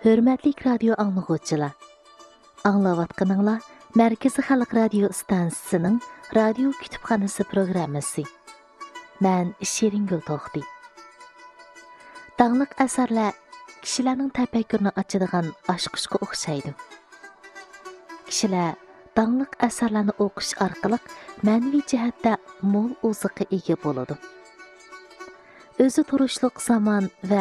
Hörmətli radio anlıqçılar. Anlavatqanыңlar Mərkəzi Xalq Radio Stansiyasının radio kütüpxanası proqramısı. Mən Şeringül Toxti. Dağlıq əsərlər kişilərin təfəkkürünü açıdığan aşqışqa oxşaydı. Kişilər dağlıq əsərlərini oxuş arqılıq mənəvi cəhətdə mol ozuqqa ega болады. Özü turuşluq zaman və